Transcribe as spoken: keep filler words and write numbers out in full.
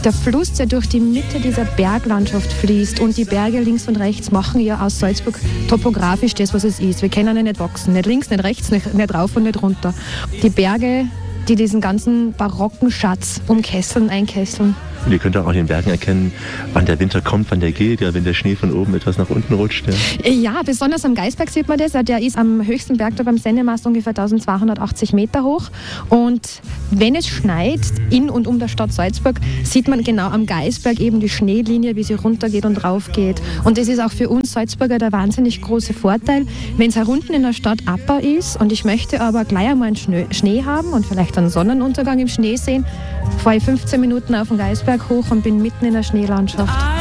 der Fluss, der durch die Mitte dieser Berglandschaft fließt, und die Berge links und rechts machen ja aus Salzburg topografisch das, was es ist. Wir können ja nicht wachsen, nicht links, nicht rechts, nicht, nicht rauf und nicht runter. Die Berge, die diesen ganzen barocken Schatz umkesseln, einkesseln. Und ihr könnt auch an den Bergen erkennen, wann der Winter kommt, wann der geht, ja, wenn der Schnee von oben etwas nach unten rutscht. Ja, ja, besonders am Geisberg sieht man das. Der ist am höchsten Berg da beim Sennemast ungefähr eintausendzweihundertachtzig Meter hoch. Und wenn es schneit in und um der Stadt Salzburg, sieht man genau am Geisberg eben die Schneelinie, wie sie runtergeht und raufgeht. Und das ist auch für uns Salzburger der wahnsinnig große Vorteil, wenn es herunten in der Stadt Abbau ist und ich möchte aber gleich einmal einen Schnee haben und vielleicht einen Sonnenuntergang im Schnee sehen, fahre ich fünfzehn Minuten auf den Geisberg hoch und bin mitten in der Schneelandschaft.